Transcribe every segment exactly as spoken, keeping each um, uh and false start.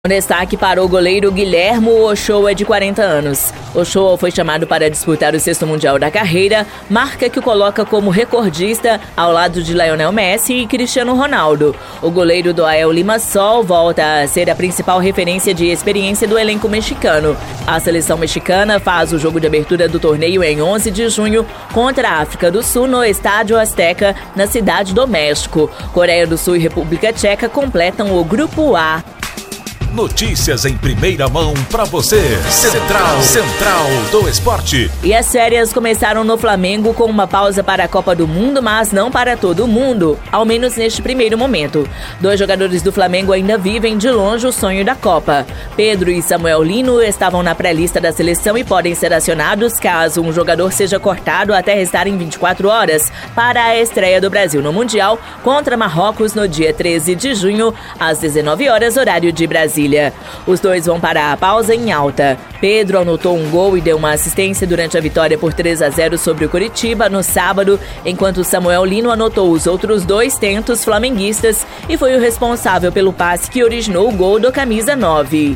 Um destaque para o goleiro Guilhermo Ochoa, de quarenta anos. Ochoa foi chamado para disputar o sexto Mundial da carreira, marca que o coloca como recordista ao lado de Lionel Messi e Cristiano Ronaldo. O goleiro do A E L Limassol volta a ser a principal referência de experiência do elenco mexicano. A seleção mexicana faz o jogo de abertura do torneio em onze de junho contra a África do Sul no Estádio Azteca, na Cidade do México. Coreia do Sul e República Tcheca completam o Grupo A. Notícias em primeira mão para você. Central, Central do Esporte. E as férias começaram no Flamengo com uma pausa para a Copa do Mundo, mas não para todo mundo, ao menos neste primeiro momento. Dois jogadores do Flamengo ainda vivem de longe o sonho da Copa. Pedro e Samuel Lino estavam na pré-lista da seleção e podem ser acionados caso um jogador seja cortado até restarem vinte e quatro horas para a estreia do Brasil no Mundial contra Marrocos no dia treze de junho, às dezenove horas, horário de Brasília. Os dois vão para a pausa em alta. Pedro anotou um gol e deu uma assistência durante a vitória por três a zero sobre o Coritiba no sábado, enquanto Samuel Lino anotou os outros dois tentos flamenguistas e foi o responsável pelo passe que originou o gol do camisa nove.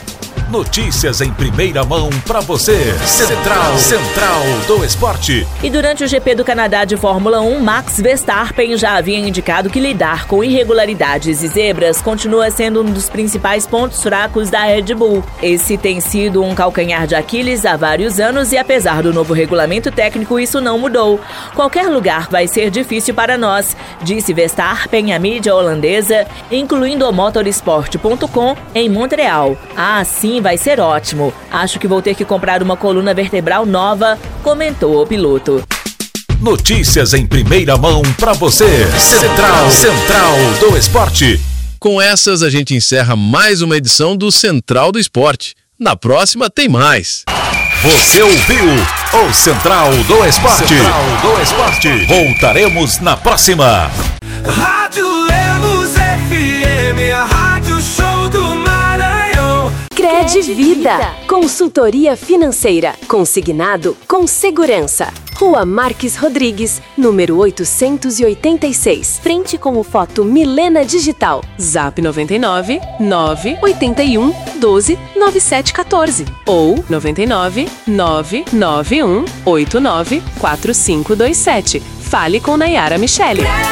Notícias em primeira mão para você. Central, Central do Esporte. E durante o G P do Canadá de Fórmula um, Max Verstappen já havia indicado que lidar com irregularidades e zebras continua sendo um dos principais pontos fracos da Red Bull. Esse tem sido um calcanhar de Aquiles há vários anos e, apesar do novo regulamento técnico, isso não mudou. Qualquer lugar vai ser difícil para nós, disse Verstappen à mídia holandesa, incluindo o motorsport ponto com em Montreal. Ah, sim, vai ser ótimo. Acho que vou ter que comprar uma coluna vertebral nova, comentou o piloto. Notícias em primeira mão para você. Central, Central do Esporte. Com essas, a gente encerra mais uma edição do Central do Esporte. Na próxima tem mais. Você ouviu o Central do Esporte. Central do Esporte. Voltaremos na próxima. Rádio Lemos F M, a rádio show do Maranhão. Cred Vida, consultoria financeira, consignado com segurança. Rua Marques Rodrigues, número oitocentos e oitenta e seis, frente com o Foto Milena Digital. Zap noventa e nove, nove oito um, doze, nove sete um quatro ou noventa e nove, nove nove um, oito nove, quatro cinco dois sete. Fale com Nayara Michele.